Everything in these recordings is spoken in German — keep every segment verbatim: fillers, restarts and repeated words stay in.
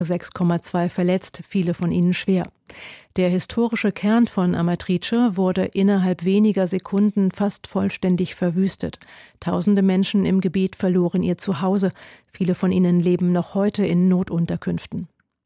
sechs Komma zwei verletzt, viele von ihnen schwer. Der historische Kern von Amatrice wurde innerhalb weniger Sekunden fast vollständig verwüstet. Tausende Menschen im Gebiet verloren ihr Zuhause. Viele von ihnen leben noch heute in Notunterkünften.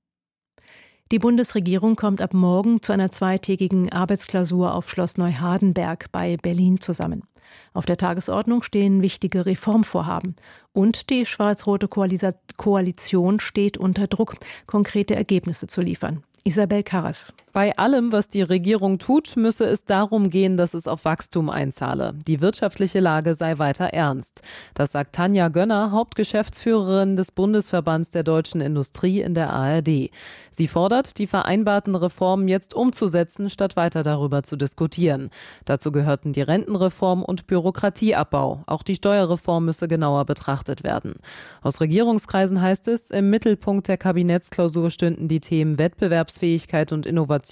Die Bundesregierung kommt ab morgen zu einer zweitägigen Arbeitsklausur auf Schloss Neuhardenberg bei Berlin zusammen. Auf der Tagesordnung stehen wichtige Reformvorhaben. Und die schwarz-rote Koalition steht unter Druck, konkrete Ergebnisse zu liefern. Isabel Karras. Bei allem, was die Regierung tut, müsse es darum gehen, dass es auf Wachstum einzahle. Die wirtschaftliche Lage sei weiter ernst. Das sagt Tanja Gönner, Hauptgeschäftsführerin des Bundesverbands der deutschen Industrie in der A R D. Sie fordert, die vereinbarten Reformen jetzt umzusetzen, statt weiter darüber zu diskutieren. Dazu gehörten die Rentenreform und Bürokratieabbau. Auch die Steuerreform müsse genauer betrachtet werden. Aus Regierungskreisen heißt es, im Mittelpunkt der Kabinettsklausur stünden die Themen Wettbewerbsfähigkeit und Innovation.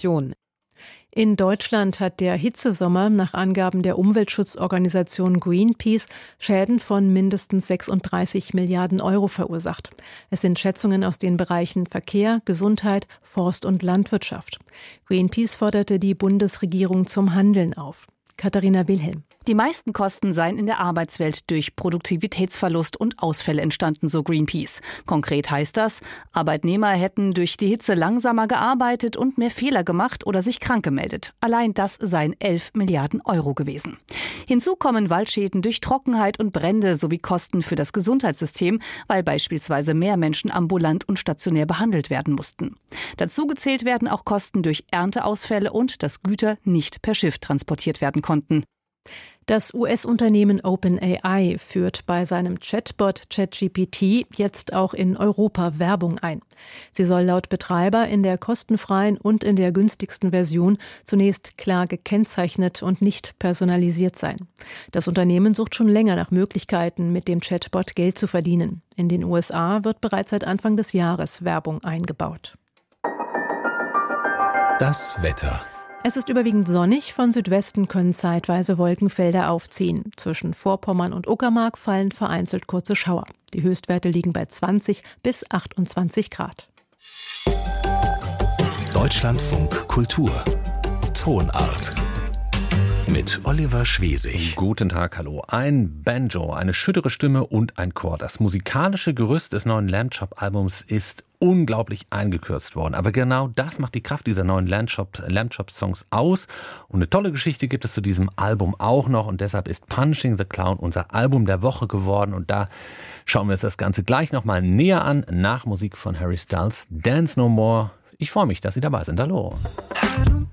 In Deutschland hat der Hitzesommer nach Angaben der Umweltschutzorganisation Greenpeace Schäden von mindestens sechsunddreißig Milliarden Euro verursacht. Es sind Schätzungen aus den Bereichen Verkehr, Gesundheit, Forst und Landwirtschaft. Greenpeace forderte die Bundesregierung zum Handeln auf. Katharina Wilhelm. Die meisten Kosten seien in der Arbeitswelt durch Produktivitätsverlust und Ausfälle entstanden, so Greenpeace. Konkret heißt das, Arbeitnehmer hätten durch die Hitze langsamer gearbeitet und mehr Fehler gemacht oder sich krank gemeldet. Allein das seien elf Milliarden Euro gewesen. Hinzu kommen Waldschäden durch Trockenheit und Brände sowie Kosten für das Gesundheitssystem, weil beispielsweise mehr Menschen ambulant und stationär behandelt werden mussten. Dazu gezählt werden auch Kosten durch Ernteausfälle und dass Güter nicht per Schiff transportiert werden konnten. Das U S-Unternehmen OpenAI führt bei seinem Chatbot ChatGPT jetzt auch in Europa Werbung ein. Sie soll laut Betreiber in der kostenfreien und in der günstigsten Version zunächst klar gekennzeichnet und nicht personalisiert sein. Das Unternehmen sucht schon länger nach Möglichkeiten, mit dem Chatbot Geld zu verdienen. In den U S A wird bereits seit Anfang des Jahres Werbung eingebaut. Das Wetter. Es ist überwiegend sonnig, von Südwesten können zeitweise Wolkenfelder aufziehen. Zwischen Vorpommern und Uckermark fallen vereinzelt kurze Schauer. Die Höchstwerte liegen bei zwanzig bis achtundzwanzig Grad. Deutschlandfunk Kultur. Tonart. Mit Oliver Schwesig. Guten Tag, hallo. Ein Banjo, eine schüttere Stimme und ein Chor. Das musikalische Gerüst des neuen Lamb Chop-Albums ist unglaublich eingekürzt worden. Aber genau das macht die Kraft dieser neuen Lamb Chop-Songs aus. Und eine tolle Geschichte gibt es zu diesem Album auch noch. Und deshalb ist Punching the Clown unser Album der Woche geworden. Und da schauen wir uns das Ganze gleich nochmal näher an. Nach Musik von Harry Styles, Dance No More. Ich freue mich, dass Sie dabei sind. Hallo.